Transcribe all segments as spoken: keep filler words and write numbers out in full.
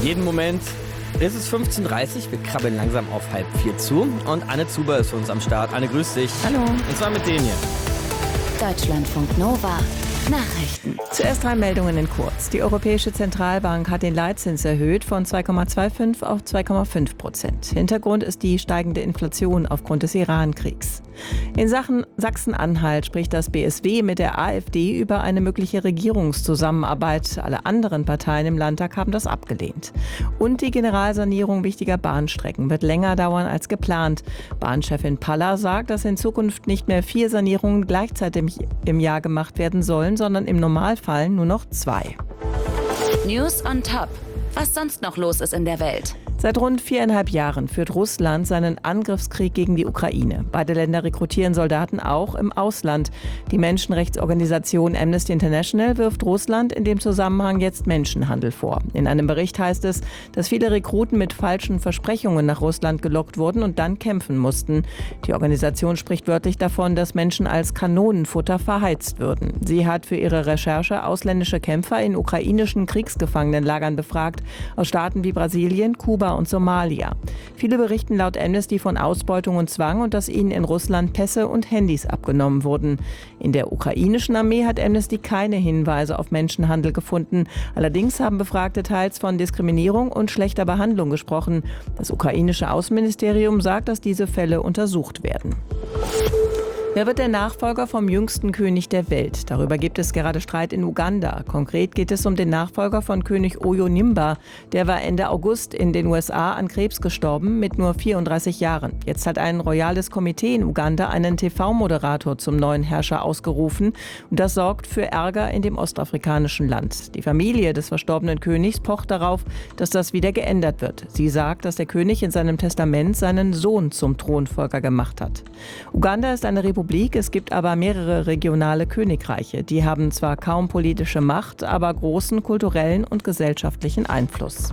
Jeden Moment ist es fünfzehn Uhr dreißig, wir krabbeln langsam auf halb vier zu und Anne Zuber ist für uns am Start. Anne, grüß dich. Hallo. Und zwar mit denen hier. Deutschlandfunk Nova. Nachrichten. Zuerst drei Meldungen in kurz. Die Europäische Zentralbank hat den Leitzins erhöht von zwei Komma fünfundzwanzig auf zwei Komma fünf Prozent. Hintergrund ist die steigende Inflation aufgrund des Iran-Kriegs. In Sachen Sachsen-Anhalt spricht das B S W mit der AfD über eine mögliche Regierungszusammenarbeit. Alle anderen Parteien im Landtag haben das abgelehnt. Und die Generalsanierung wichtiger Bahnstrecken wird länger dauern als geplant. Bahnchefin Paller sagt, dass in Zukunft nicht mehr vier Sanierungen gleichzeitig im Jahr gemacht werden sollen, sondern im Normalfall nur noch zwei. News on Top. Was sonst noch los ist in der Welt. Seit rund viereinhalb Jahren führt Russland seinen Angriffskrieg gegen die Ukraine. Beide Länder rekrutieren Soldaten auch im Ausland. Die Menschenrechtsorganisation Amnesty International wirft Russland in dem Zusammenhang jetzt Menschenhandel vor. In einem Bericht heißt es, dass viele Rekruten mit falschen Versprechungen nach Russland gelockt wurden und dann kämpfen mussten. Die Organisation spricht wörtlich davon, dass Menschen als Kanonenfutter verheizt würden. Sie hat für ihre Recherche ausländische Kämpfer in ukrainischen Kriegsgefangenenlagern befragt, aus Staaten wie Brasilien, Kuba und Somalia. Viele berichten laut Amnesty von Ausbeutung und Zwang und dass ihnen in Russland Pässe und Handys abgenommen wurden. In der ukrainischen Armee hat Amnesty keine Hinweise auf Menschenhandel gefunden. Allerdings haben Befragte teils von Diskriminierung und schlechter Behandlung gesprochen. Das ukrainische Außenministerium sagt, dass diese Fälle untersucht werden. Wer wird der Nachfolger vom jüngsten König der Welt? Darüber gibt es gerade Streit in Uganda. Konkret geht es um den Nachfolger von König Oyonimba. Der war Ende August in den U S A an Krebs gestorben mit nur vierunddreißig Jahren. Jetzt hat ein royales Komitee in Uganda einen T V-Moderator zum neuen Herrscher ausgerufen. Und das sorgt für Ärger in dem ostafrikanischen Land. Die Familie des verstorbenen Königs pocht darauf, dass das wieder geändert wird. Sie sagt, dass der König in seinem Testament seinen Sohn zum Thronfolger gemacht hat. Uganda ist eine Republik. Es gibt aber mehrere regionale Königreiche. Die haben zwar kaum politische Macht, aber großen kulturellen und gesellschaftlichen Einfluss.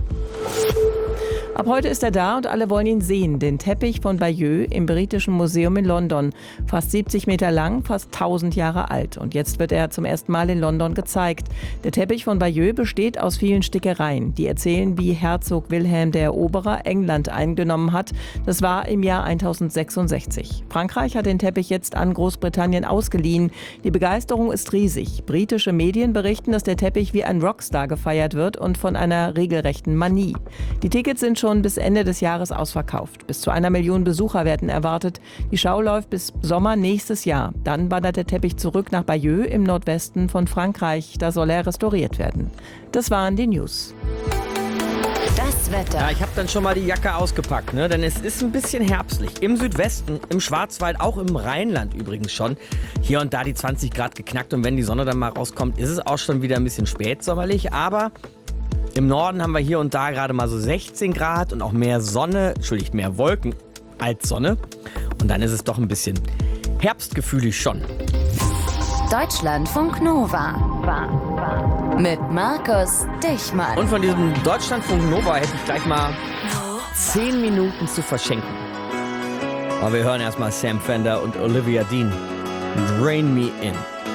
Ab heute ist er da und alle wollen ihn sehen. Den Teppich von Bayeux im Britischen Museum in London. Fast siebzig Meter lang, fast tausend Jahre alt. Und jetzt wird er zum ersten Mal in London gezeigt. Der Teppich von Bayeux besteht aus vielen Stickereien, die erzählen, wie Herzog Wilhelm der Eroberer England eingenommen hat. Das war im Jahr tausendsechsundsechzig. Frankreich hat den Teppich jetzt an Großbritannien ausgeliehen. Die Begeisterung ist riesig. Britische Medien berichten, dass der Teppich wie ein Rockstar gefeiert wird und von einer regelrechten Manie. Die Tickets sind schon schon bis Ende des Jahres ausverkauft. Bis zu einer Million Besucher werden erwartet. Die Schau läuft bis Sommer nächstes Jahr. Dann wandert der Teppich zurück nach Bayeux im Nordwesten von Frankreich. Da soll er restauriert werden. Das waren die News. Das Wetter. Ja, ich habe dann schon mal die Jacke ausgepackt, ne? Denn es ist ein bisschen herbstlich. Im Südwesten, im Schwarzwald, auch im Rheinland übrigens schon. Hier und da die zwanzig Grad geknackt und wenn die Sonne dann mal rauskommt, ist es auch schon wieder ein bisschen spätsommerlich. Aber im Norden haben wir hier und da gerade mal so sechzehn Grad und auch mehr Sonne, entschuldigt, mehr Wolken als Sonne. Und dann ist es doch ein bisschen herbstgefühlig schon. Deutschlandfunk Nova. Mit Markus Dichmann. Und von diesem Deutschlandfunk Nova hätte ich gleich mal zehn Minuten zu verschenken. Aber wir hören erstmal Sam Fender und Olivia Dean. Rain Me In.